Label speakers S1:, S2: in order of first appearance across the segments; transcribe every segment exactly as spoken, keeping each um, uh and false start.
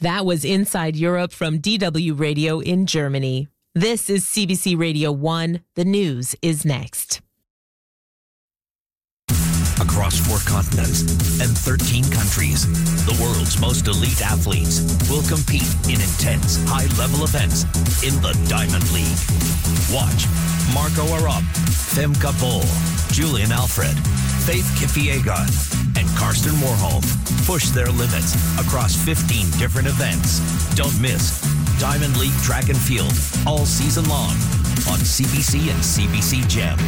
S1: That was Inside Europe from D W Radio in Germany. This is C B C Radio one. The news is next.
S2: Across four continents and thirteen countries, the world's most elite athletes will compete in intense, high-level events in the Diamond League. Watch Marco Arop, Femke Bol, Julian Alfred, Faith Kipyegon, and Karsten Warholm push their limits across fifteen different events. Don't miss Diamond League Track and Field all season long on C B C and C B C Gem.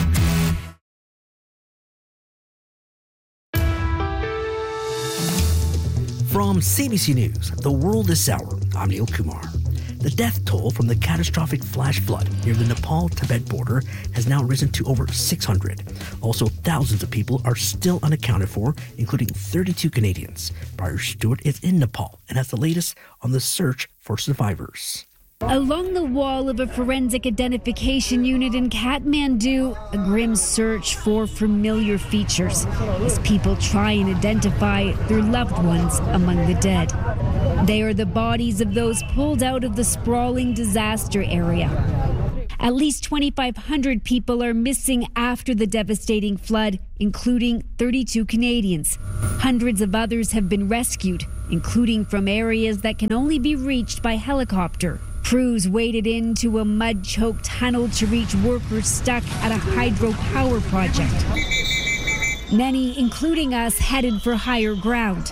S3: From C B C News, The World is Sour, I'm Neil Kumar. The death toll from the catastrophic flash flood near the Nepal-Tibet border has now risen to over six hundred. Also, thousands of people are still unaccounted for, including thirty-two Canadians. Briar Stewart is in Nepal and has the latest on the search for survivors.
S4: Along the wall of a forensic identification unit in Kathmandu, a grim search for familiar features as people try and identify their loved ones among the dead. They are the bodies of those pulled out of the sprawling disaster area. At least twenty-five hundred people are missing after the devastating flood, including thirty-two Canadians. Hundreds of others have been rescued, including from areas that can only be reached by helicopter. Crews waded into a mud-choked tunnel to reach workers stuck at a hydropower project. Many, including us, headed for higher ground.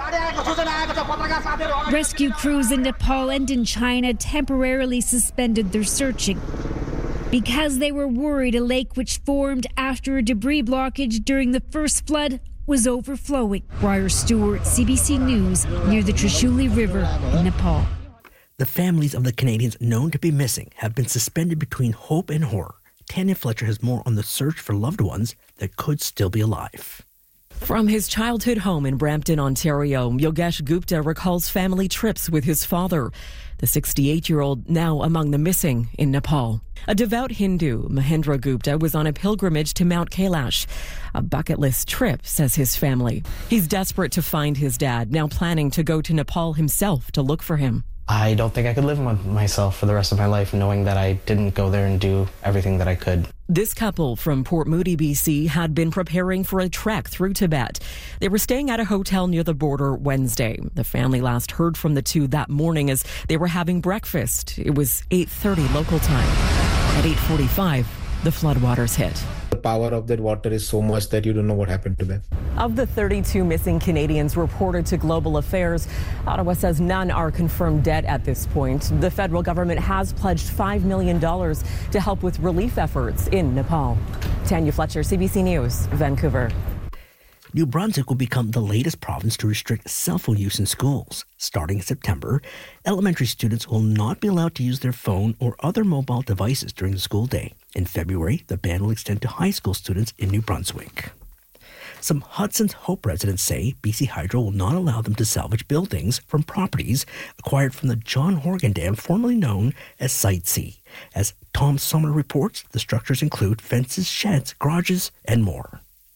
S4: Rescue crews in Nepal and in China temporarily suspended their searching because they were worried a lake which formed after a debris blockage during the first flood was overflowing. Briar Stewart, C B C News, near the Trishuli River in Nepal.
S3: The families of the Canadians known to be missing have been suspended between hope and horror. Tanya Fletcher has more on the search for loved ones that could still be alive.
S5: From his childhood home in Brampton, Ontario, Yogesh Gupta recalls family trips with his father, the sixty-eight-year-old now among the missing in Nepal. A devout Hindu, Mahendra Gupta, was on a pilgrimage to Mount Kailash, a bucket list trip, says his family. He's desperate to find his dad, now planning to go to Nepal himself to look for him.
S6: I don't think I could live with myself for the rest of my life knowing that I didn't go there and do everything that I could.
S5: This couple from Port Moody, B C, had been preparing for a trek through Tibet. They were staying at a hotel near the border Wednesday. The family last heard from the two that morning as they were having breakfast. It was eight thirty local time. At eight forty-five, the floodwaters hit.
S7: The power of that water is so much that you don't know what happened to them.
S5: Of the thirty-two missing Canadians reported to Global Affairs, Ottawa says none are confirmed dead at this point. The federal government has pledged five million dollars to help with relief efforts in Nepal. Tanya Fletcher, C B C News, Vancouver.
S3: New Brunswick will become the latest province to restrict cell phone use in schools. Starting in September, elementary students will not be allowed to use their phone or other mobile devices during the school day. In February, the ban will extend to high school students in New Brunswick. Some Hudson's Hope residents say B C Hydro will not allow them to salvage buildings from properties acquired from the John Horgan Dam, formerly known as Site C. As Tom Sommer reports, the structures include fences, sheds, garages, and more.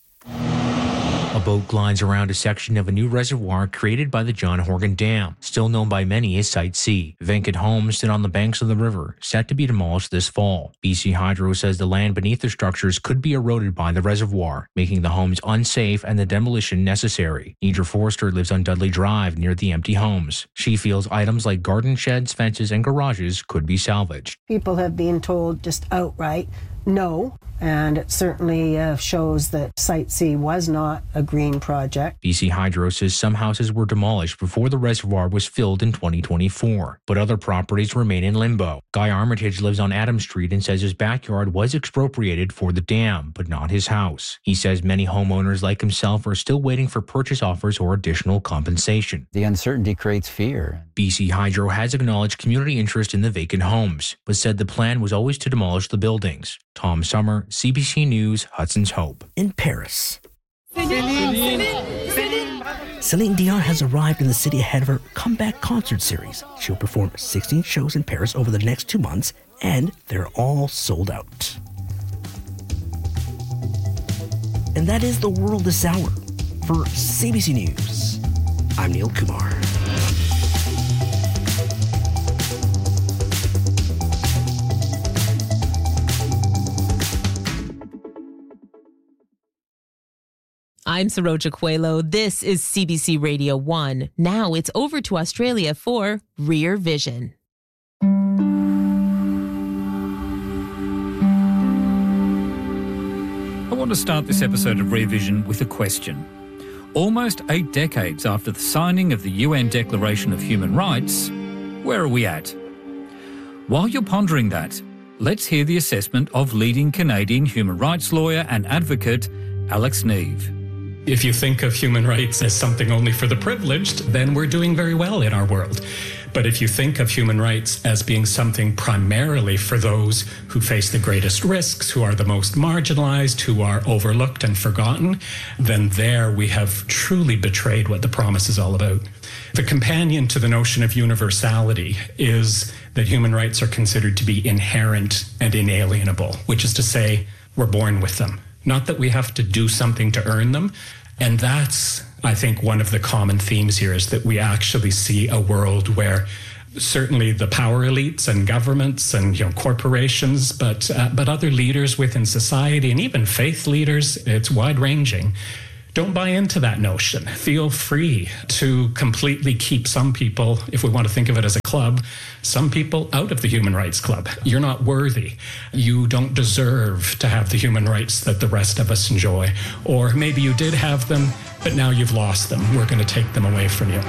S8: A boat glides around a section of a new reservoir created by the John Horgan Dam, still known by many as Site C. Vacant homes sit on the banks of the river, set to be demolished this fall. B C Hydro says the land beneath the structures could be eroded by the reservoir, making the homes unsafe and the demolition necessary. Nidra Forster lives on Dudley Drive near the empty homes. She feels items like garden sheds, fences, and garages could be salvaged.
S9: People have been told just outright no, and it certainly uh, shows that Site C was not a green project.
S8: B C Hydro says some houses were demolished before the reservoir was filled in twenty twenty-four, but other properties remain in limbo. Guy Armitage lives on Adams Street and says his backyard was expropriated for the dam, but not his house. He says many homeowners like himself are still waiting for purchase offers or additional compensation.
S10: The uncertainty creates fear.
S8: B C Hydro has acknowledged community interest in the vacant homes, but said the plan was always to demolish the buildings. Tom Sommer, C B C News, Hudson's Hope.
S3: In Paris, Celine Dion has arrived in the city ahead of her comeback concert series. She'll perform sixteen shows in Paris over the next two months, and they're all sold out. And that is The World This Hour. For C B C News, I'm Neil Kumar.
S1: I'm Saroja Coelho. This is C B C Radio one. Now it's over to Australia for Rear Vision.
S11: I want to start this episode of Rear Vision with a question. Almost eight decades after the signing of the U N Declaration of Human Rights, where are we at? While you're pondering that, let's hear the assessment of leading Canadian human rights lawyer and advocate Alex Neve.
S12: If you think of human rights as something only for the privileged, then we're doing very well in our world. But if you think of human rights as being something primarily for those who face the greatest risks, who are the most marginalized, who are overlooked and forgotten, then there we have truly betrayed what the promise is all about. The companion to the notion of universality is that human rights are considered to be inherent and inalienable, which is to say, we're born with them. Not that we have to do something to earn them. And that's, I think, one of the common themes here is that we actually see a world where certainly the power elites and governments and, you know, corporations, but uh, but other leaders within society and even faith leaders, it's wide-ranging, don't buy into that notion. Feel free to completely keep some people, if we want to think of it as a club, some people out of the Human Rights Club. You're not worthy. You don't deserve to have the human rights that the rest of us enjoy. Or maybe you did have them, but now you've lost them. We're going to take them away from you.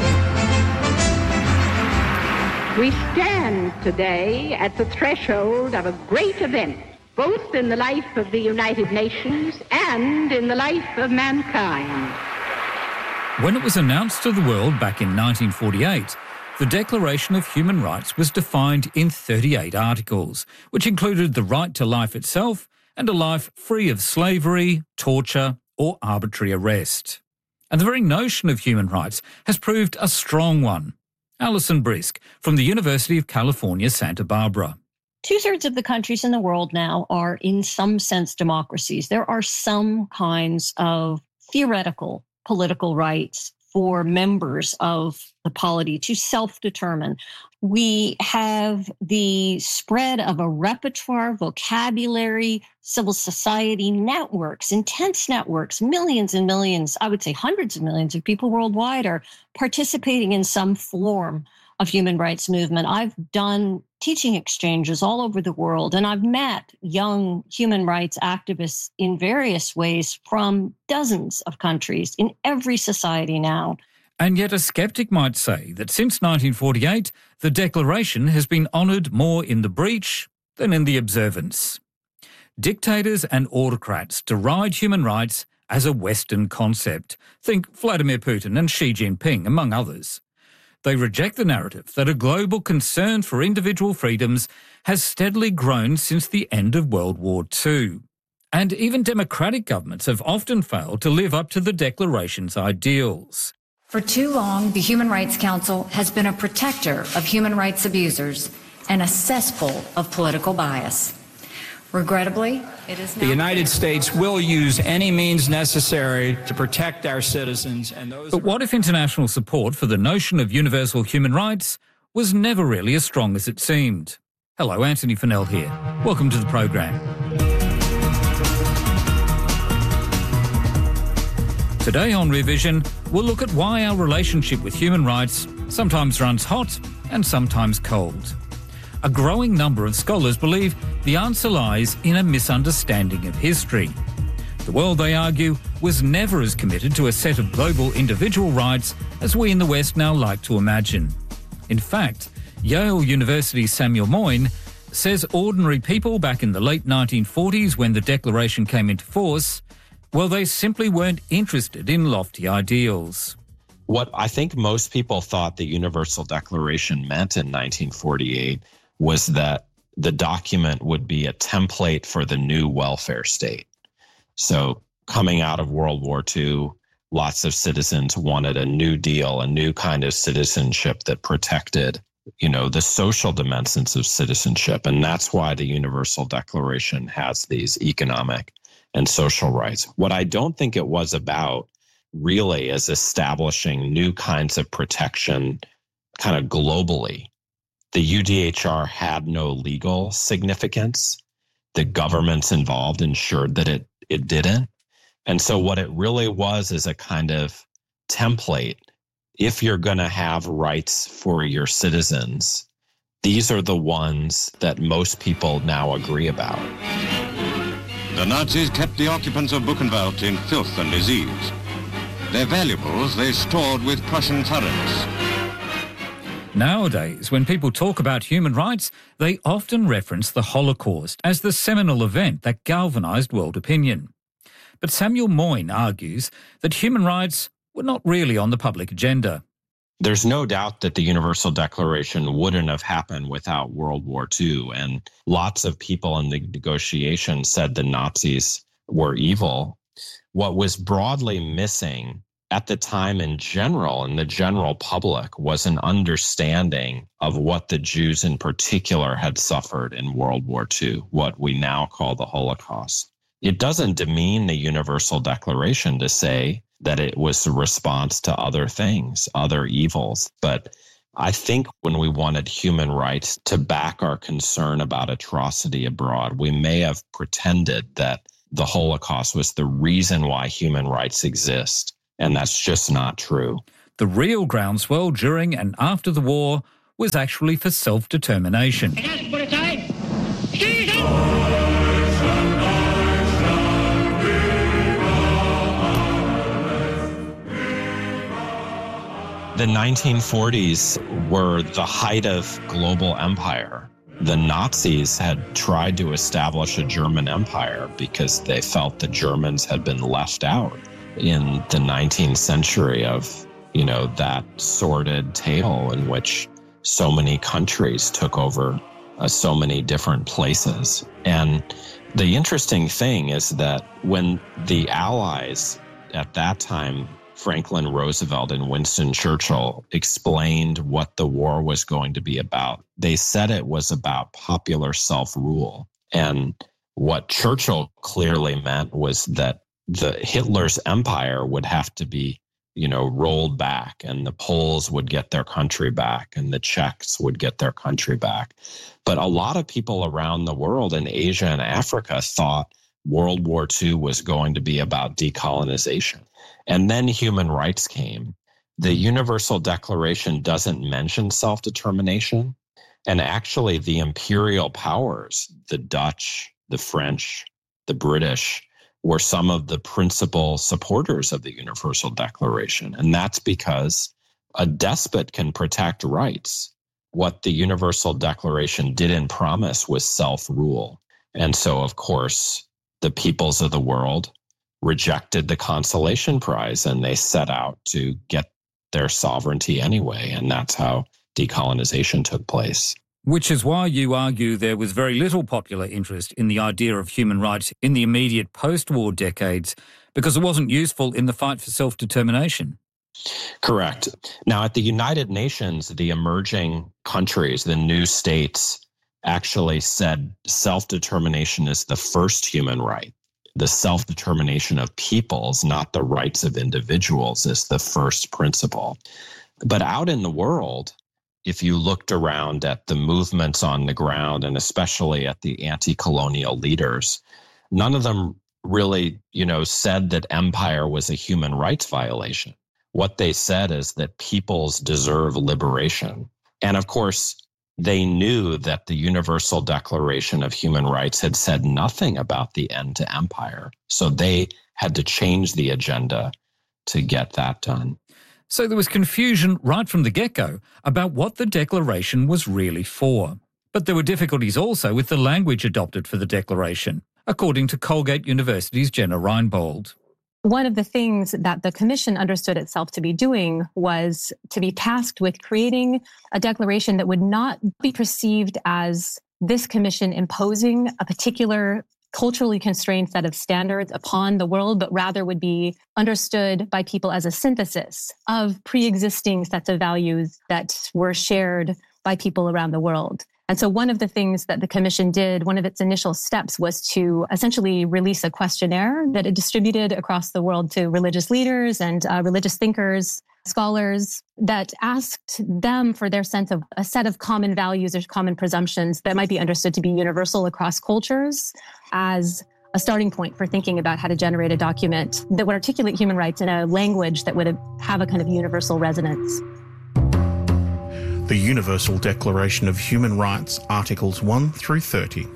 S13: We stand today at the threshold of a great event, both in the life of the United Nations and in the life of mankind.
S11: When it was announced to the world back in nineteen forty-eight, the Declaration of Human Rights was defined in thirty-eight articles, which included the right to life itself and a life free of slavery, torture or arbitrary arrest. And the very notion of human rights has proved a strong one. Alison Brisk from the University of California, Santa Barbara.
S14: Two-thirds of the countries in the world now are, in some sense, democracies. There are some kinds of theoretical political rights for members of the polity to self-determine. We have the spread of a repertoire, vocabulary, civil society networks, intense networks, millions and millions, I would say hundreds of millions of people worldwide are participating in some form of human rights movement. I've done teaching exchanges all over the world, and I've met young human rights activists in various ways from dozens of countries in every society now.
S11: And yet a sceptic might say that since nineteen forty-eight, the Declaration has been honoured more in the breach than in the observance. Dictators and autocrats deride human rights as a Western concept. Think Vladimir Putin and Xi Jinping, among others. They reject the narrative that a global concern for individual freedoms has steadily grown since the end of World War Two. And even democratic governments have often failed to live up to the Declaration's ideals.
S15: For too long, the Human Rights Council has been a protector of human rights abusers and a cesspool of political bias. Regrettably, it is now
S16: the United States will use any means necessary to protect our citizens and those.
S11: But what if international support for the notion of universal human rights was never really as strong as it seemed? Hello, Anthony Fennell here. Welcome to the program. Today on Rear Vision, we'll look at why our relationship with human rights sometimes runs hot and sometimes cold. A growing number of scholars believe the answer lies in a misunderstanding of history. The world, they argue, was never as committed to a set of global individual rights as we in the West now like to imagine. In fact, Yale University's Samuel Moyn says ordinary people back in the late nineteen forties, when the Declaration came into force, well, they simply weren't interested in lofty ideals.
S17: What I think most people thought the Universal Declaration meant in nineteen forty-eight was that the document would be a template for the new welfare state. So coming out of World War Two, lots of citizens wanted a new deal, a new kind of citizenship that protected, you know, the social dimensions of citizenship. And that's why the Universal Declaration has these economic and social rights. What I don't think it was about really is establishing new kinds of protection kind of globally. The U D H R had no legal significance. The governments involved ensured that it, it didn't. And so what it really was is a kind of template. If you're going to have rights for your citizens, these are the ones that most people now agree about.
S18: The Nazis kept the occupants of Buchenwald in filth and disease. Their valuables they stored with Prussian thoroughness.
S11: Nowadays, when people talk about human rights, they often reference the Holocaust as the seminal event that galvanised world opinion. But Samuel Moyn argues that human rights were not really on the public agenda.
S17: There's no doubt that the Universal Declaration wouldn't have happened without World War Two, and lots of people in the negotiation said the Nazis were evil. What was broadly missing at the time in general, in the general public, was an understanding of what the Jews in particular had suffered in World War Two, what we now call the Holocaust. It doesn't demean the Universal Declaration to say that it was a response to other things, other evils. But I think when we wanted human rights to back our concern about atrocity abroad, we may have pretended that the Holocaust was the reason why human rights exist. And that's just not true.
S11: The real groundswell during and after the war was actually for self-determination.
S17: The nineteen forties were the height of global empire. The Nazis had tried to establish a German empire because they felt the Germans had been left out in the nineteenth century of, you know, that sordid tale in which so many countries took over uh, so many different places. And the interesting thing is that when the Allies at that time, Franklin Roosevelt and Winston Churchill, explained what the war was going to be about, they said it was about popular self-rule. And what Churchill clearly meant was that the Hitler's empire would have to be, you know, rolled back, and the Poles would get their country back, and the Czechs would get their country back. But a lot of people around the world in Asia and Africa thought World War Two was going to be about decolonization. And then human rights came. The Universal Declaration doesn't mention self-determination. And actually, the imperial powers, the Dutch, the French, the British, were some of the principal supporters of the Universal Declaration. And that's because a despot can protect rights. What the Universal Declaration didn't promise was self-rule. And so, of course, the peoples of the world rejected the consolation prize, and they set out to get their sovereignty anyway. And that's how decolonization took place.
S11: Which is why you argue there was very little popular interest in the idea of human rights in the immediate post-war decades, because it wasn't useful in the fight for self-determination.
S17: Correct. Now, at the United Nations, the emerging countries, the new states, actually said self-determination is the first human right. The self-determination of peoples, not the rights of individuals, is the first principle. But out in the world, if you looked around at the movements on the ground, and especially at the anti-colonial leaders, none of them really, you know, said that empire was a human rights violation. What they said is that peoples deserve liberation. And of course, they knew that the Universal Declaration of Human Rights had said nothing about the end to empire. So they had to change the agenda to get that done.
S11: So there was confusion right from the get-go about what the Declaration was really for. But there were difficulties also with the language adopted for the Declaration, according to Colgate University's Jenna Reinbold.
S19: One of the things that the Commission understood itself to be doing was to be tasked with creating a declaration that would not be perceived as this Commission imposing a particular culturally constrained set of standards upon the world, but rather would be understood by people as a synthesis of pre-existing sets of values that were shared by people around the world. And so one of the things that the Commission did, one of its initial steps, was to essentially release a questionnaire that it distributed across the world to religious leaders and uh, religious thinkers, scholars, that asked them for their sense of a set of common values or common presumptions that might be understood to be universal across cultures as a starting point for thinking about how to generate a document that would articulate human rights in a language that would have a kind of universal resonance.
S20: The Universal Declaration of Human Rights, Articles one through thirty.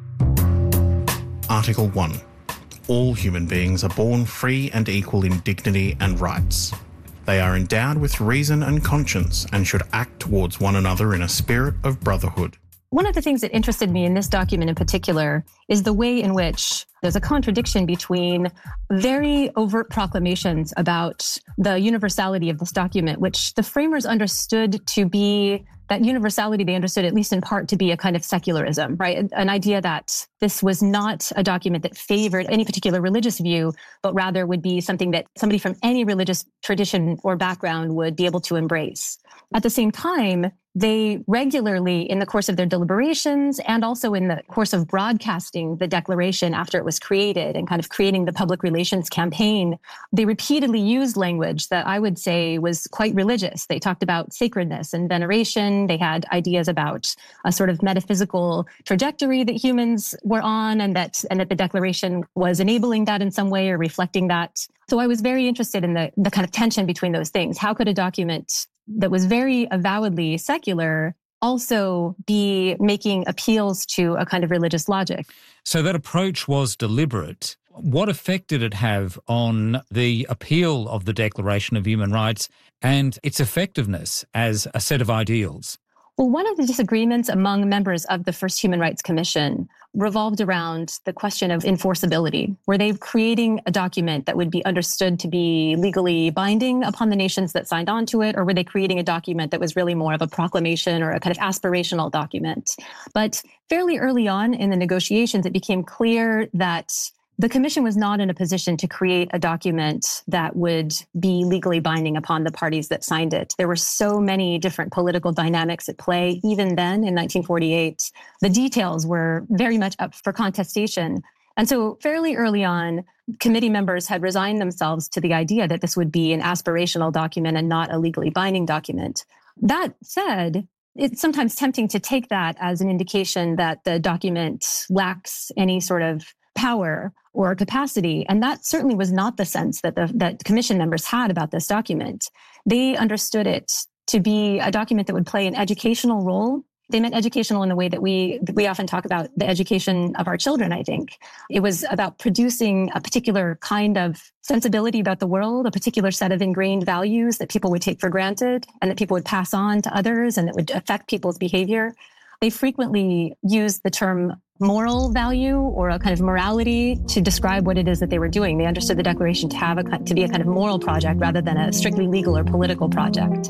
S20: Article one. All human beings are born free and equal in dignity and rights. They are endowed with reason and conscience and should act towards one another in a spirit of brotherhood.
S19: One of the things that interested me in this document in particular is the way in which there's a contradiction between very overt proclamations about the universality of this document, which the framers understood to be, that universality they understood at least in part to be a kind of secularism, right? An idea that this was not a document that favored any particular religious view, but rather would be something that somebody from any religious tradition or background would be able to embrace. At the same time, they regularly, in the course of their deliberations and also in the course of broadcasting the declaration after it was created and kind of creating the public relations campaign, they repeatedly used language that I would say was quite religious. They talked about sacredness and veneration. They had ideas about a sort of metaphysical trajectory that humans were on, and that and that the declaration was enabling that in some way or reflecting that. So I was very interested in the, the kind of tension between those things. How could a document that was very avowedly secular also be making appeals to a kind of religious logic?
S11: So that approach was deliberate. What effect did it have on the appeal of the Declaration of Human Rights and its effectiveness as a set of ideals?
S19: Well, one of the disagreements among members of the first Human Rights Commission revolved around the question of enforceability. Were they creating a document that would be understood to be legally binding upon the nations that signed on to it, or were they creating a document that was really more of a proclamation or a kind of aspirational document? But fairly early on in the negotiations, it became clear that the Commission was not in a position to create a document that would be legally binding upon the parties that signed it. There were so many different political dynamics at play, even then in nineteen forty-eight. The details were very much up for contestation. And so fairly early on, committee members had resigned themselves to the idea that this would be an aspirational document and not a legally binding document. That said, it's sometimes tempting to take that as an indication that the document lacks any sort of power or capacity. And that certainly was not the sense that the that commission members had about this document. They understood it to be a document that would play an educational role. They meant educational in the way that we we often talk about the education of our children, I think. It was about producing a particular kind of sensibility about the world, a particular set of ingrained values that people would take for granted and that people would pass on to others and that would affect people's behavior. They frequently used the term moral value or a kind of morality to describe what it is that they were doing. They understood the Declaration to have a, to be a kind of moral project rather than a strictly legal or political project.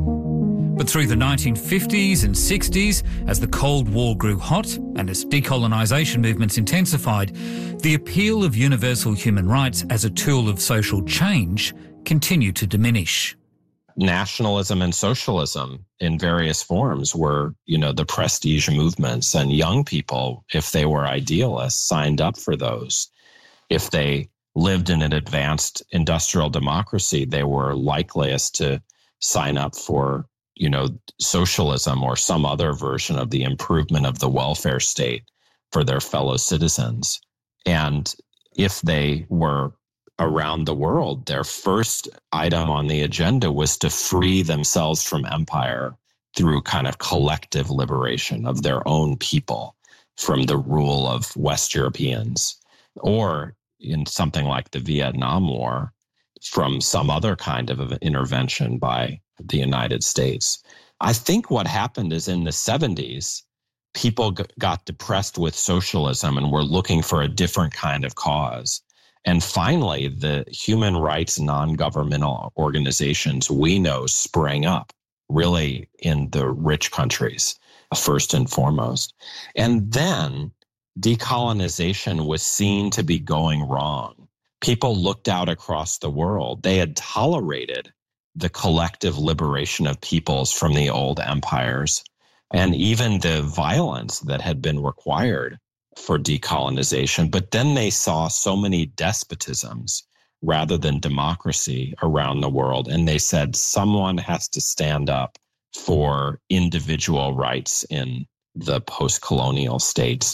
S11: But through the nineteen fifties and sixties, as the Cold War grew hot and as decolonisation movements intensified, the appeal of universal human rights as a tool of social change continued to diminish.
S17: Nationalism and socialism in various forms were, you know, the prestige movements, and young people, if they were idealists, signed up for those. If they lived in an advanced industrial democracy, they were likeliest to sign up for, you know, socialism or some other version of the improvement of the welfare state for their fellow citizens. And if they were around the world, their first item on the agenda was to free themselves from empire through kind of collective liberation of their own people from the rule of West Europeans, or in something like the Vietnam War, from some other kind of intervention by the United States. I think what happened is in the seventies, people g- got depressed with socialism and were looking for a different kind of cause. And finally, the human rights non-governmental organizations we know sprang up, really in the rich countries, first and foremost. And then decolonization was seen to be going wrong. People looked out across the world. They had tolerated the collective liberation of peoples from the old empires, and even the violence that had been required for decolonization. But then they saw so many despotisms rather than democracy around the world. And they said, someone has to stand up for individual rights in the post-colonial states.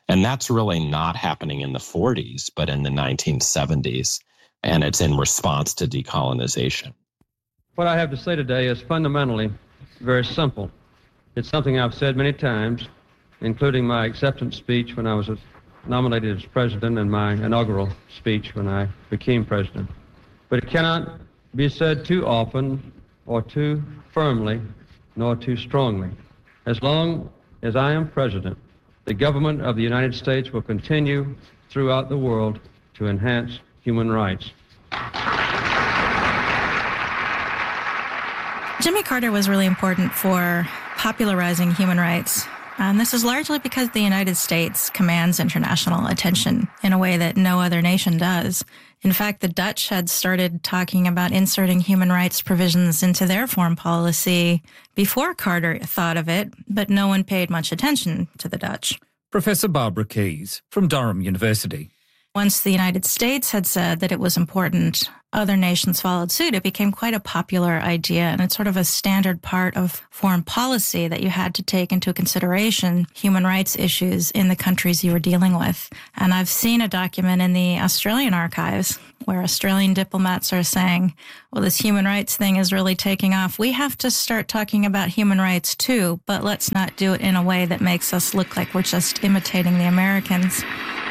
S17: And that's really not happening in the forties, but in the nineteen seventies. And it's in response to decolonization.
S21: What I have to say today is fundamentally very simple. It's something I've said many times, including my acceptance speech when I was nominated as president and my inaugural speech when I became president. But it cannot be said too often or too firmly nor too strongly. As long as I am president, the government of the United States will continue throughout the world to enhance human rights.
S22: Jimmy Carter was really important for popularizing human rights. And this is largely because the United States commands international attention in a way that no other nation does. In fact, the Dutch had started talking about inserting human rights provisions into their foreign policy before Carter thought of it, but no one paid much attention to the Dutch.
S11: Professor Barbara Keyes from Durham University.
S22: Once the United States had said that it was important, other nations followed suit. It became quite a popular idea, and it's sort of a standard part of foreign policy that you had to take into consideration human rights issues in the countries you were dealing with. And I've seen a document in the Australian archives where Australian diplomats are saying, well, this human rights thing is really taking off. We have to start talking about human rights too, but let's not do it in a way that makes us look like we're just imitating the Americans.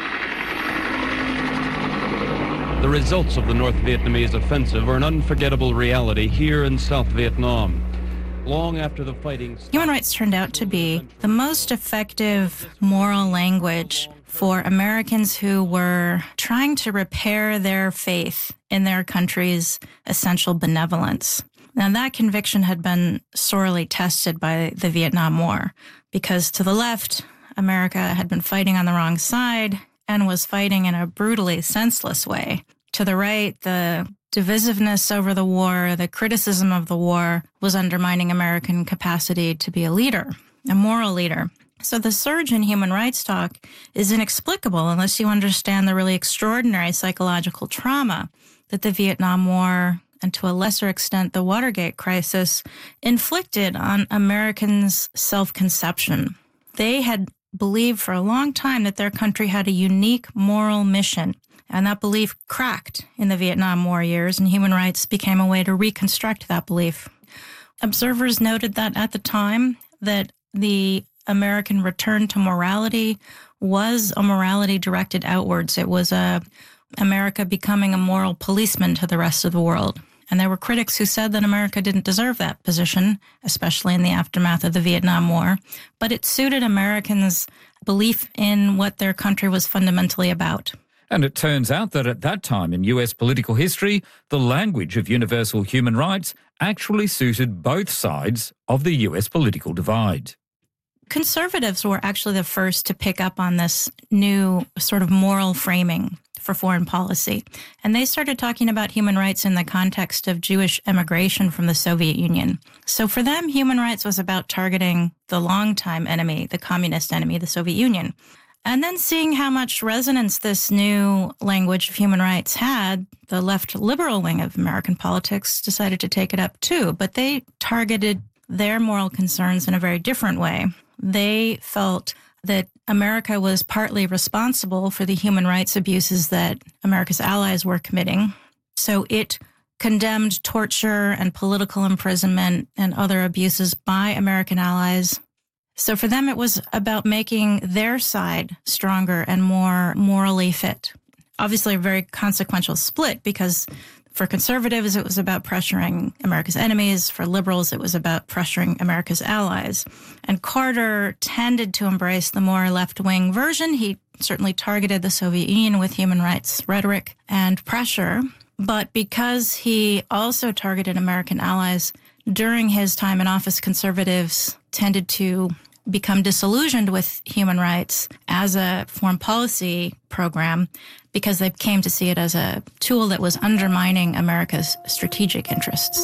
S23: The results of the North Vietnamese offensive are an unforgettable reality here in South Vietnam. Long after the fighting...
S22: Human rights turned out to be the most effective moral language for Americans who were trying to repair their faith in their country's essential benevolence. Now, that conviction had been sorely tested by the Vietnam War, because to the left, America had been fighting on the wrong side and was fighting in a brutally senseless way. To the right, the divisiveness over the war, the criticism of the war was undermining American capacity to be a leader, a moral leader. So the surge in human rights talk is inexplicable unless you understand the really extraordinary psychological trauma that the Vietnam War, and to a lesser extent the Watergate crisis, inflicted on Americans' self-conception. They had believed for a long time that their country had a unique moral mission, and that belief cracked in the Vietnam War years, and human rights became a way to reconstruct that belief. Observers noted that at the time that the American return to morality was a morality directed outwards. It was a America becoming a moral policeman to the rest of the world. And there were critics who said that America didn't deserve that position, especially in the aftermath of the Vietnam War. But it suited Americans' belief in what their country was fundamentally about.
S11: And it turns out that at that time in U S political history, the language of universal human rights actually suited both sides of the U S political divide.
S22: Conservatives were actually the first to pick up on this new sort of moral framing for foreign policy. And they started talking about human rights in the context of Jewish emigration from the Soviet Union. So for them, human rights was about targeting the longtime enemy, the communist enemy, the Soviet Union. And then seeing how much resonance this new language of human rights had, the left liberal wing of American politics decided to take it up too. But they targeted their moral concerns in a very different way. They felt that America was partly responsible for the human rights abuses that America's allies were committing. So it condemned torture and political imprisonment and other abuses by American allies. So for them, it was about making their side stronger and more morally fit. Obviously, a very consequential split, because for conservatives, it was about pressuring America's enemies. For liberals, it was about pressuring America's allies. And Carter tended to embrace the more left-wing version. He certainly targeted the Soviet Union with human rights rhetoric and pressure. But because he also targeted American allies, during his time in office, conservatives tended to become disillusioned with human rights as a foreign policy program because they came to see it as a tool that was undermining America's strategic interests.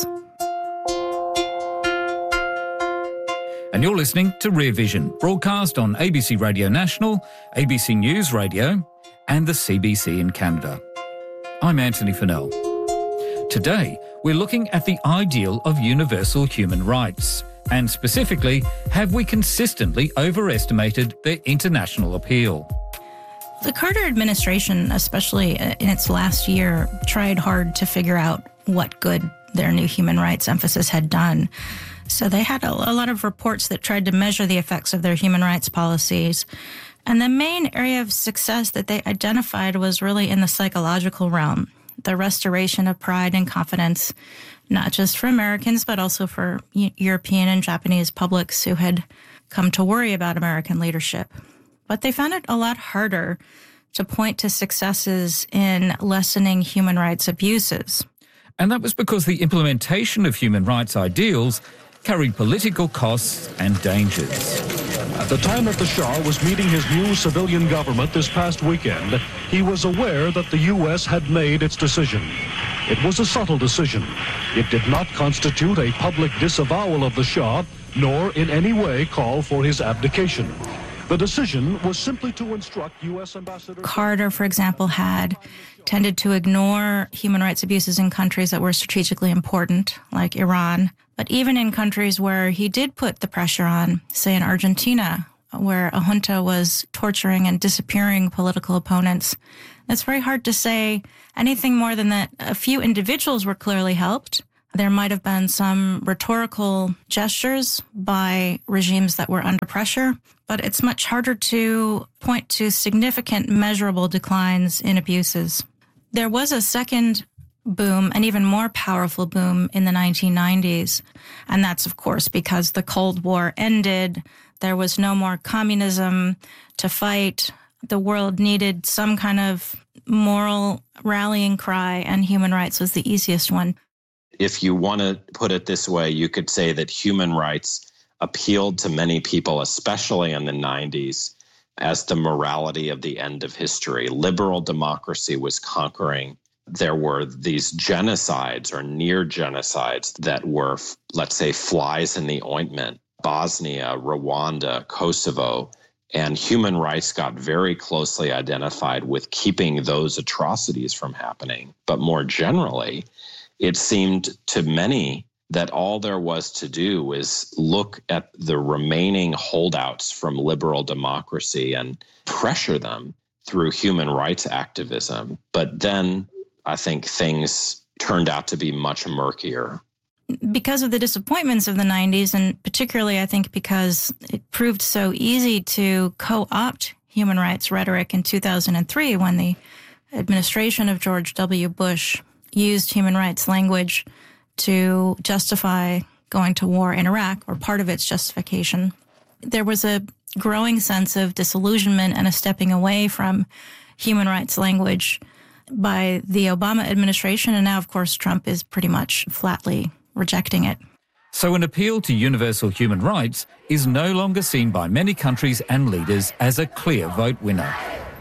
S11: And you're listening to Rear Vision, broadcast on A B C Radio National, A B C News Radio, and the C B C in Canada. I'm Anthony Fennell. Today, we're looking at the ideal of universal human rights. And specifically, have we consistently overestimated their international appeal?
S22: The Carter administration, especially in its last year, tried hard to figure out what good their new human rights emphasis had done. So they had a, a lot of reports that tried to measure the effects of their human rights policies. And the main area of success that they identified was really in the psychological realm, the restoration of pride and confidence, not just for Americans, but also for European and Japanese publics who had come to worry about American leadership. But they found it a lot harder to point to successes in lessening human rights abuses.
S11: And that was because the implementation of human rights ideals carried political costs and dangers.
S2: At the time that the Shah was meeting his new civilian government this past weekend, he was aware that the U S had made its decision. It was a subtle decision. It did not constitute a public disavowal of the Shah, nor in any way call for his abdication. The decision was simply to instruct U S Ambassador
S22: Carter, for example, had tended to ignore human rights abuses in countries that were strategically important, like Iran. But even in countries where he did put the pressure on, say in Argentina, where a junta was torturing and disappearing political opponents, it's very hard to say anything more than that a few individuals were clearly helped. There might have been some rhetorical gestures by regimes that were under pressure, but it's much harder to point to significant measurable declines in abuses. There was a second boom, an even more powerful boom in the nineteen nineties, and that's, of course, because the Cold War ended. There was no more communism to fight. The world needed some kind of moral rallying cry, and human rights was the easiest one.
S17: If you want to put it this way, you could say that human rights appealed to many people, especially in the nineties, as the morality of the end of history. Liberal democracy was conquering. There were these genocides or near genocides that were, let's say, flies in the ointment. Bosnia, Rwanda, Kosovo, and human rights got very closely identified with keeping those atrocities from happening. But more generally, it seemed to many that all there was to do was look at the remaining holdouts from liberal democracy and pressure them through human rights activism. But then I think things turned out to be much murkier.
S22: Because of the disappointments of the nineties, and particularly I think because it proved so easy to co-opt human rights rhetoric in two thousand three when the administration of George W. Bush used human rights language to justify going to war in Iraq, or part of its justification. There was a growing sense of disillusionment and a stepping away from human rights language by the Obama administration, and now, of course, Trump is pretty much flatly rejecting it.
S11: So an appeal to universal human rights is no longer seen by many countries and leaders as a clear vote winner.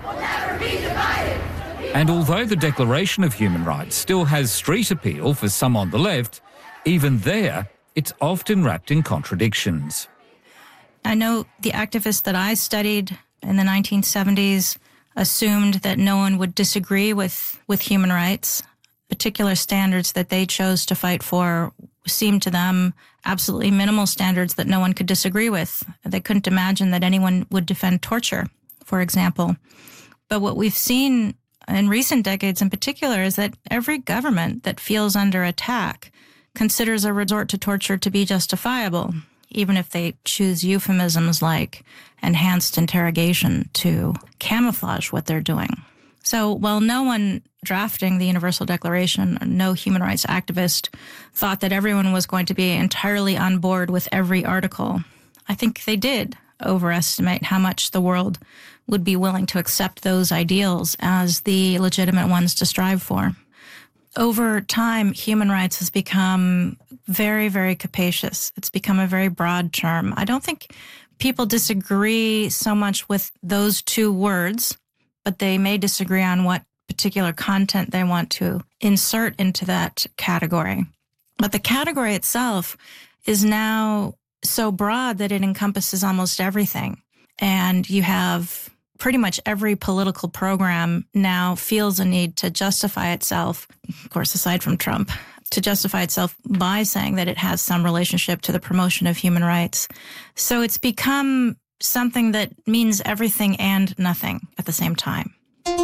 S11: And although the Declaration of Human Rights still has street appeal for some on the left, even there, it's often wrapped in contradictions.
S22: I know the activists that I studied in the nineteen seventies assumed that no one would disagree with, with human rights. Particular standards that they chose to fight for seemed to them absolutely minimal standards that no one could disagree with. They couldn't imagine that anyone would defend torture, for example. But what we've seen in recent decades in particular is that every government that feels under attack considers a resort to torture to be justifiable, even if they choose euphemisms like enhanced interrogation to camouflage what they're doing. So while no one drafting the Universal Declaration, no human rights activist, thought that everyone was going to be entirely on board with every article, I think they did overestimate how much the world would be willing to accept those ideals as the legitimate ones to strive for. Over time, human rights has become very, very capacious. It's become a very broad term. I don't think people disagree so much with those two words, but they may disagree on what particular content they want to insert into that category. But the category itself is now so broad that it encompasses almost everything. And you have pretty much every political program now feels a need to justify itself, of course, aside from Trump, to justify itself by saying that it has some relationship to the promotion of human rights. So it's become something that means everything and nothing at the same time?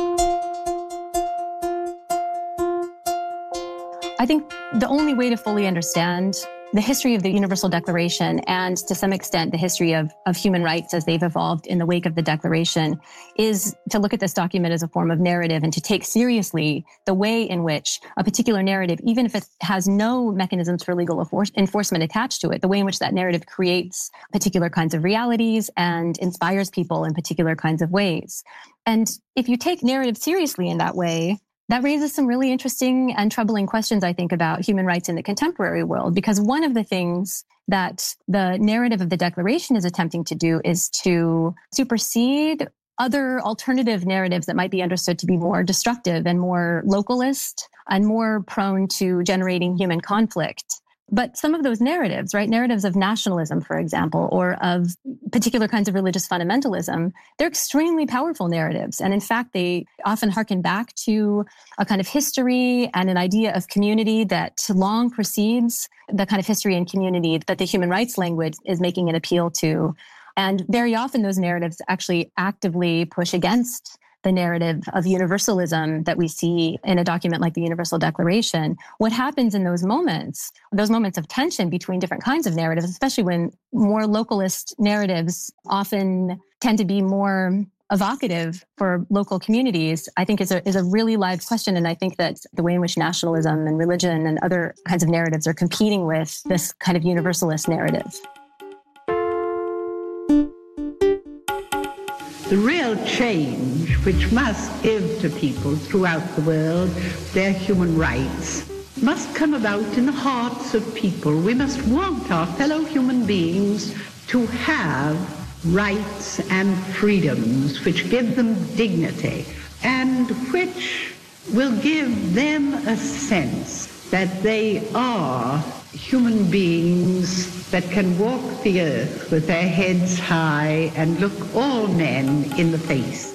S19: I think the only way to fully understand the history of the Universal Declaration and to some extent the history of, of human rights as they've evolved in the wake of the Declaration is to look at this document as a form of narrative and to take seriously the way in which a particular narrative, even if it has no mechanisms for legal enforcement attached to it, the way in which that narrative creates particular kinds of realities and inspires people in particular kinds of ways. And if you take narrative seriously in that way, that raises some really interesting and troubling questions, I think, about human rights in the contemporary world, because one of the things that the narrative of the Declaration is attempting to do is to supersede other alternative narratives that might be understood to be more destructive and more localist and more prone to generating human conflict. But some of those narratives, right, narratives of nationalism, for example, or of particular kinds of religious fundamentalism, they're extremely powerful narratives. And in fact, they often harken back to a kind of history and an idea of community that long precedes the kind of history and community that the human rights language is making an appeal to. And very often those narratives actually actively push against the narrative of universalism that we see in a document like the Universal Declaration. What happens in those moments, those moments of tension between different kinds of narratives, especially when more localist narratives often tend to be more evocative for local communities, I think is a, is a really live question. And I think that the way in which nationalism and religion and other kinds of narratives are competing with this kind of universalist narrative.
S13: The real change which must give to people throughout the world their human rights must come about in the hearts of people. We must want our fellow human beings to have rights and freedoms which give them dignity and which will give them a sense that they are human beings that can walk the earth with their heads high and look all men in the face.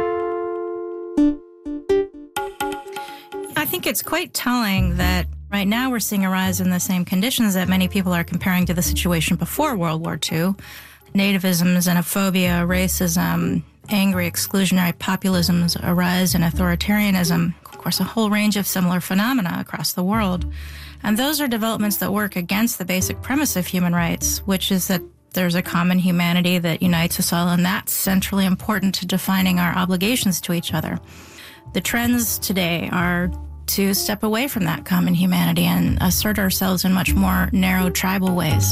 S22: I think it's quite telling that right now we're seeing a rise in the same conditions that many people are comparing to the situation before World War Two. Nativism, xenophobia, racism, angry exclusionary populisms, a rise in authoritarianism, of course, a whole range of similar phenomena across the world. And those are developments that work against the basic premise of human rights, which is that there's a common humanity that unites us all, and that's centrally important to defining our obligations to each other. The trends today are to step away from that common humanity and assert ourselves in much more narrow tribal ways.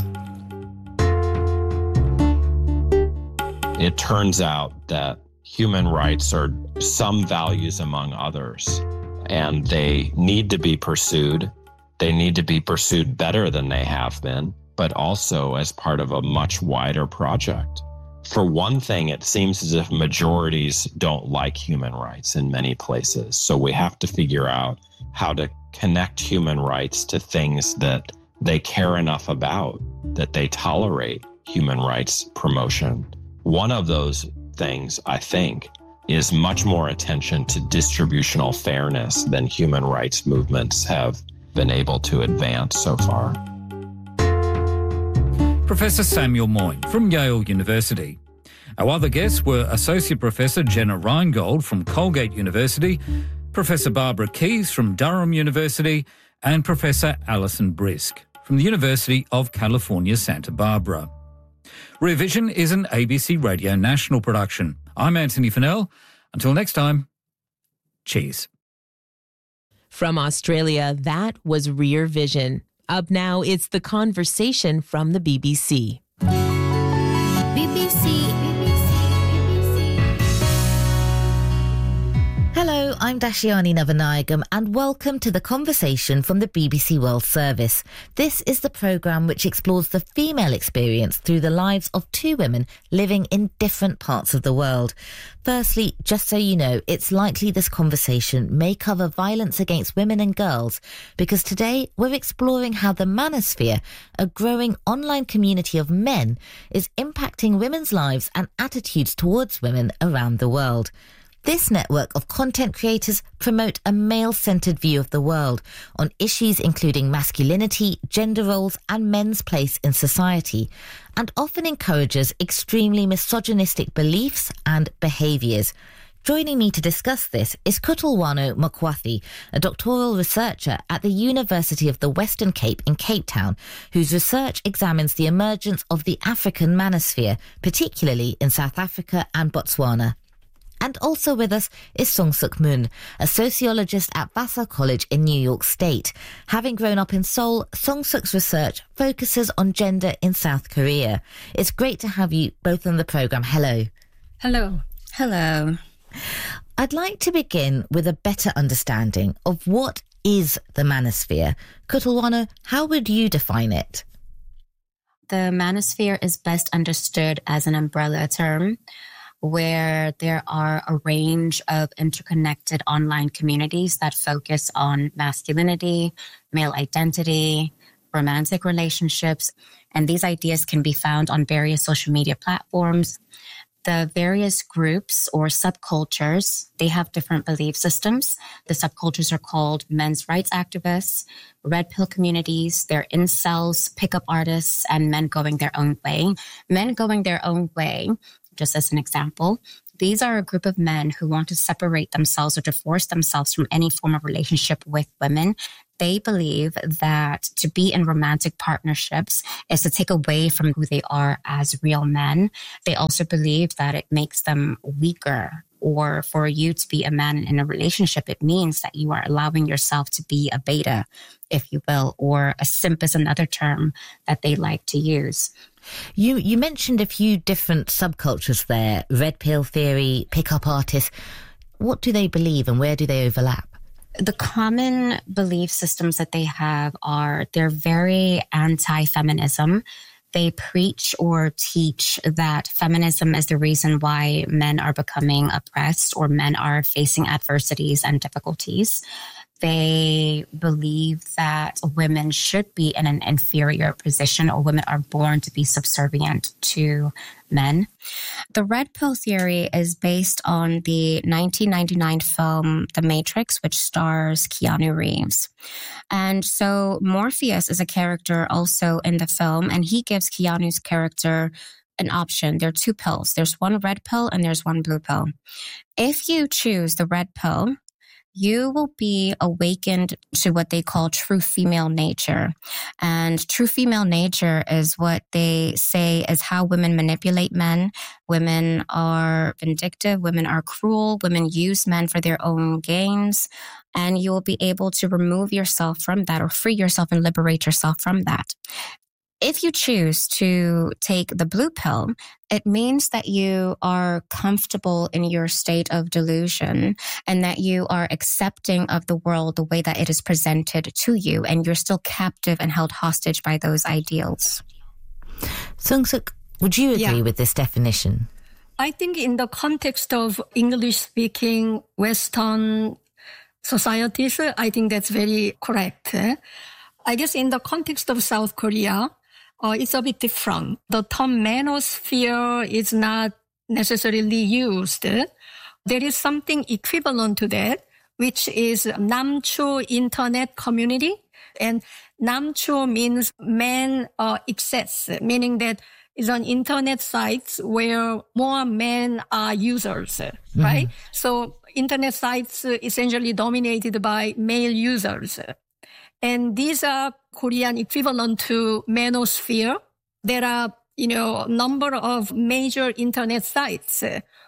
S17: It turns out that human rights are some values among others, and they need to be pursued. They need to be pursued better than they have been, but also as part of a much wider project. For one thing, it seems as if majorities don't like human rights in many places. So we have to figure out how to connect human rights to things that they care enough about, that they tolerate human rights promotion. One of those things, I think, is much more attention to distributional fairness than human rights movements have been able to advance so far.
S11: Professor Samuel Moyn from Yale University. Our other guests were Associate Professor Jenna Reingold from Colgate University, Professor Barbara Keys from Durham University, and Professor Alison Brisk from the University of California, Santa Barbara. Rear Vision is an A B C Radio National production. I'm Anthony Fennell. Until next time, cheers.
S1: From Australia, that was Rear Vision. Up now, it's The Conversation from the B B C.
S4: B B C. Hello, I'm Dashiani Navanayagam and welcome to The Conversation from the B B C World Service. This is the programme which explores the female experience through the lives of two women living in different parts of the world. Firstly, just so you know, it's likely this conversation may cover violence against women and girls because today we're exploring how the manosphere, a growing online community of men, is impacting women's lives and attitudes towards women around the world. This network of content creators promote a male-centered view of the world on issues including masculinity, gender roles and men's place in society, and often encourages extremely misogynistic beliefs and behaviours. Joining me to discuss this is Kutalwano Mokgwathi, a doctoral researcher at the University of the Western Cape in Cape Town, whose research examines the emergence of the African manosphere, particularly in South Africa and Botswana. And also with us is Sung-Suk Moon, a sociologist at Vassar College in New York State. Having grown up in Seoul, Sung-Suk's research focuses on gender in South Korea. It's great to have you both on the programme. Hello.
S5: Hello. Hello.
S4: I'd like to begin with a better understanding of what is the manosphere. Kutalwano, how would you define it?
S5: The manosphere is best understood as an umbrella term where there are a range of interconnected online communities that focus on masculinity, male identity, romantic relationships, and these ideas can be found on various social media platforms. The various groups or subcultures, they have different belief systems. The subcultures are called men's rights activists, red pill communities, they're incels, pickup artists, and men going their own way. Men going their own way, just as an example, these are a group of men who want to separate themselves or divorce themselves from any form of relationship with women. They believe that to be in romantic partnerships is to take away from who they are as real men. They also believe that it makes them weaker, or for you to be a man in a relationship, it means that you are allowing yourself to be a beta, if you will, or a simp is another term that they like to use.
S4: You you mentioned a few different subcultures there, red pill theory, pickup artists. What do they believe and where do they overlap?
S5: The common belief systems that they have are they're very anti-feminism. They preach or teach that feminism is the reason why men are becoming oppressed or men are facing adversities and difficulties. They believe that women should be in an inferior position or women are born to be subservient to men. The red pill theory is based on the nineteen ninety-nine film The Matrix, which stars Keanu Reeves. And so Morpheus is a character also in the film, and he gives Keanu's character an option. There are two pills. There's one red pill and there's one blue pill. If you choose the red pill, you will be awakened to what they call true female nature. And true female nature is what they say is how women manipulate men. Women are vindictive. Women are cruel. Women use men for their own gains. And you will be able to remove yourself from that or free yourself and liberate yourself from that. If you choose to take the blue pill, it means that you are comfortable in your state of delusion and that you are accepting of the world the way that it is presented to you, and you're still captive and held hostage by those ideals.
S4: Sung-Suk, would you agree
S6: Yeah.
S4: with this definition?
S6: I think in the context of English-speaking Western societies, I think that's very correct. I guess in the context of South Korea, Uh, it's a bit different. The term manosphere is not necessarily used. There is something equivalent to that, which is Namcho Internet Community. And Namcho means man uh, excess, meaning that it's an internet site where more men are users, right? Mm-hmm. So internet sites essentially dominated by male users. And these are Korean equivalent to manosphere. There are, you know, a number of major internet sites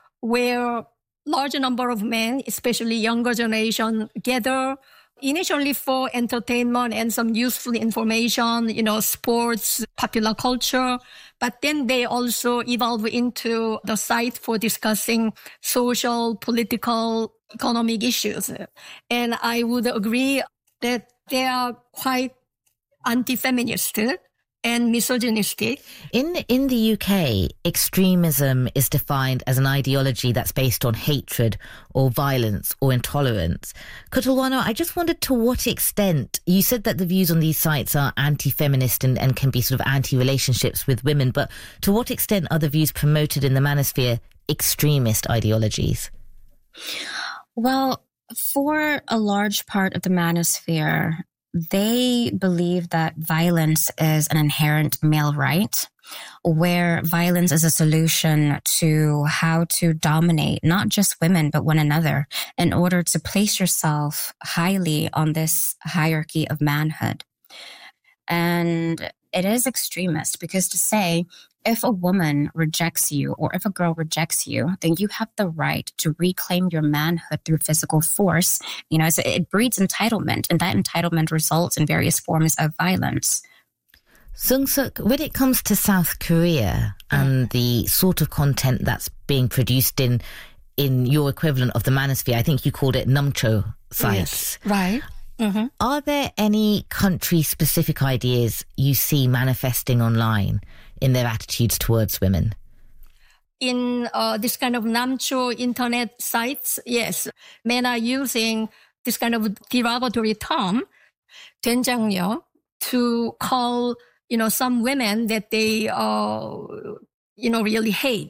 S6: where large number of men, especially younger generation, gather initially for entertainment and some useful information, you know, sports, popular culture. But then they also evolve into the site for discussing social, political, economic issues. And I would agree that they are quite anti-feminist and misogynistic.
S4: In in the U K, extremism is defined as an ideology that's based on hatred or violence or intolerance. Kutalwano, I just wondered to what extent, you said that the views on these sites are anti-feminist and, and can be sort of anti-relationships with women, but to what extent are the views promoted in the manosphere extremist ideologies?
S5: Well, for a large part of the manosphere, they believe that violence is an inherent male right, where violence is a solution to how to dominate not just women, but one another in order to place yourself highly on this hierarchy of manhood. And it is extremist because to say, if a woman rejects you or if a girl rejects you, then you have the right to reclaim your manhood through physical force. You know, so it breeds entitlement, and that entitlement results in various forms of violence.
S4: Sung-Suk, when it comes to South Korea and the sort of content that's being produced in in your equivalent of the manosphere, I think you called it Numcho sites.
S6: Yes, right. Mm-hmm.
S4: Are there any country-specific ideas you see manifesting online in their attitudes towards women?
S6: In uh, this kind of Namcho internet sites, yes, men are using this kind of derogatory term, 된장녀, to call, you know, some women that they, uh, you know, really hate.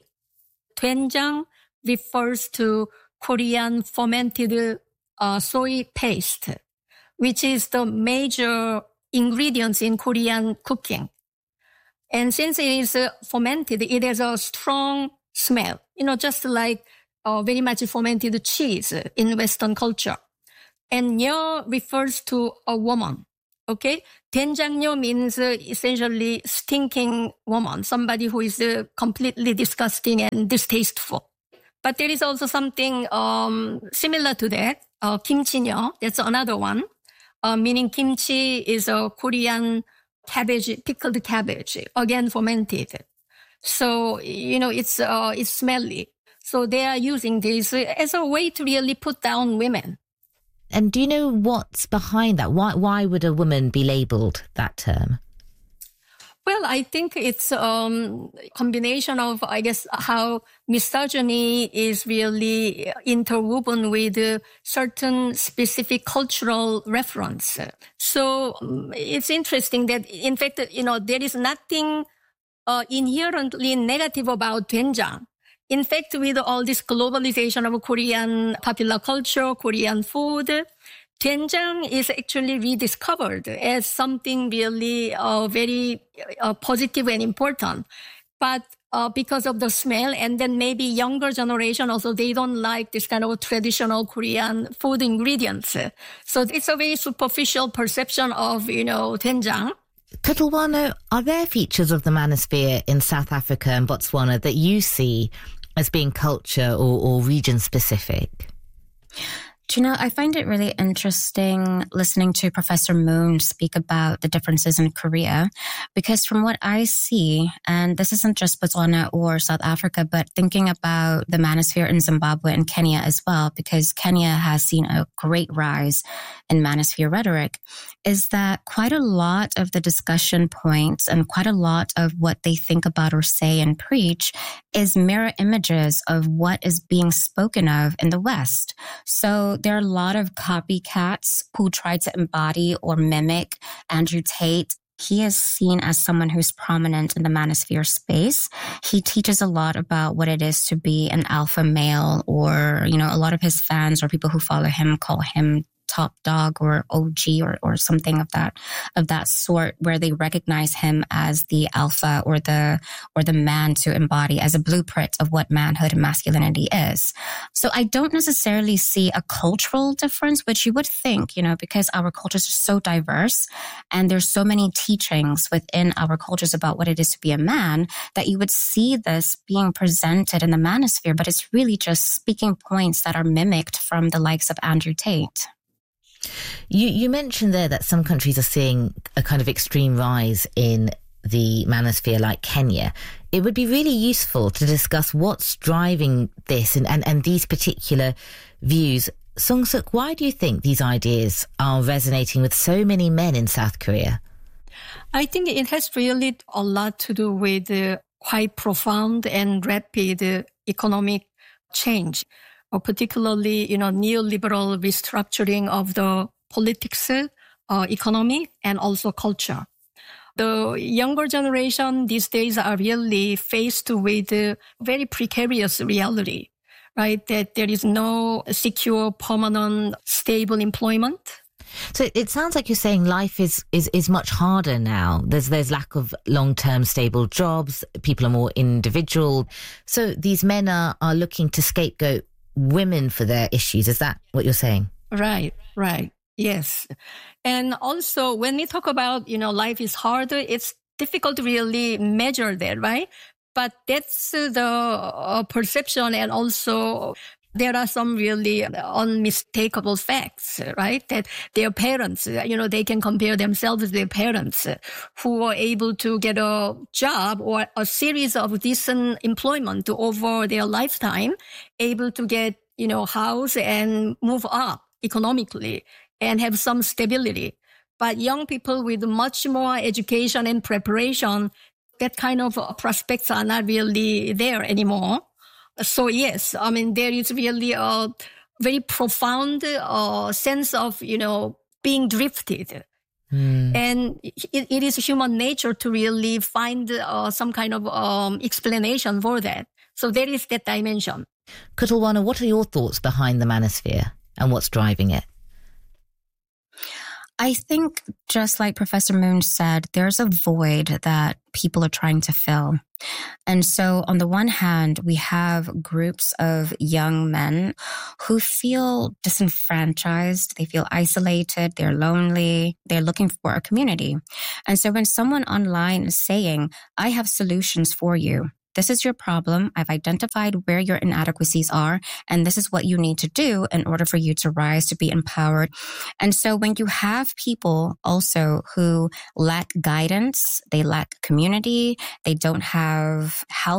S6: 된장 refers to Korean fermented uh, soy paste, which is the major ingredients in Korean cooking. And since it is uh, fermented, it has a strong smell, you know, just like uh, very much fermented cheese in Western culture. And 녀 refers to a woman, okay? 된장녀 means uh, essentially stinking woman, somebody who is uh, completely disgusting and distasteful. But there is also something um, similar to that, uh, 김치녀, that's another one, uh, meaning kimchi is a Korean cabbage, pickled cabbage, again fermented. So, you know, it's uh, it's smelly. So they are using this as a way to really put down women.
S4: And do you know what's behind that? Why why would a woman be labelled that term?
S6: Well, I think it's a um, combination of, I guess, how misogyny is really interwoven with uh, certain specific cultural reference. So um, it's interesting that, in fact, you know, there is nothing uh, inherently negative about 된장. In fact, with all this globalization of Korean popular culture, Korean food, 된장 is actually rediscovered as something really uh, very uh, positive and important. But uh, because of the smell, and then maybe younger generation also, they don't like this kind of traditional Korean food ingredients. So it's a very superficial perception of, you know, 된장.
S4: Ketelwano, are there features of the manosphere in South Africa and Botswana that you see as being culture or, or region specific?
S5: Do you know, I find it really interesting listening to Professor Moon speak about the differences in Korea, because from what I see, and this isn't just Botswana or South Africa, but thinking about the manosphere in Zimbabwe and Kenya as well, because Kenya has seen a great rise in manosphere rhetoric, is that quite a lot of the discussion points and quite a lot of what they think about or say and preach is mirror images of what is being spoken of in the West. So there are a lot of copycats who try to embody or mimic Andrew Tate. He is seen as someone who's prominent in the manosphere space. He teaches a lot about what it is to be an alpha male, or, you know, a lot of his fans or people who follow him call him top dog or O G or, or something of that, of that sort, where they recognize him as the alpha or the, or the man to embody as a blueprint of what manhood and masculinity is. So I don't necessarily see a cultural difference, which you would think, you know, because our cultures are so diverse and there's so many teachings within our cultures about what it is to be a man, that you would see this being presented in the manosphere, but it's really just speaking points that are mimicked from the likes of Andrew Tate.
S4: You you mentioned there that some countries are seeing a kind of extreme rise in the manosphere, like Kenya. It would be really useful to discuss what's driving this and, and, and these particular views. Sung-Suk, why do you think these ideas are resonating with so many men in South Korea?
S6: I think it has really a lot to do with uh, quite profound and rapid uh, economic change. Or particularly, you know, neoliberal restructuring of the politics, uh, economy, and also culture. The younger generation these days are really faced with a very precarious reality. right? That there is no secure, permanent, stable employment.
S4: So it sounds like you're saying life is, is, is much harder now. There's there's lack of long-term stable jobs. People are more individual. So these men are, are looking to scapegoat women for their issues. Is that what you're saying?
S6: Right, right. Yes. And also when we talk about, you know, life is harder, it's difficult to really measure that, right? But that's the uh, perception, and also there are some really unmistakable facts, right? That their parents, you know, they can compare themselves with their parents who were able to get a job or a series of decent employment over their lifetime, able to get, you know, house and move up economically and have some stability. But young people with much more education and preparation, that kind of prospects are not really there anymore. So yes, I mean, there is really a very profound uh, sense of, you know, being drifted. Mm. And it, it is human nature to really find uh, some kind of um, explanation for that. So there is that dimension.
S4: Kutulwana, what are your thoughts behind the manosphere and what's driving it?
S5: I think, just like Professor Moon said, there's a void that people are trying to fill. And so on the one hand, we have groups of young men who feel disenfranchised, they feel isolated, they're lonely, they're looking for a community. And so when someone online is saying, I have solutions for you, this is your problem. I've identified where your inadequacies are, and this is what you need to do in order for you to rise, to be empowered. And so when you have people also who lack guidance, they lack community, they don't have health